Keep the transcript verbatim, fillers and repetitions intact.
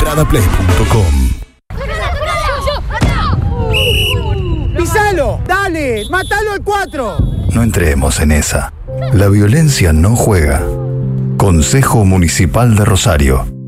entrada play punto com. ¡Pisalo! ¡Dale! ¡Mátalo al cuatro! No entremos en esa. La violencia no juega. Consejo Municipal de Rosario.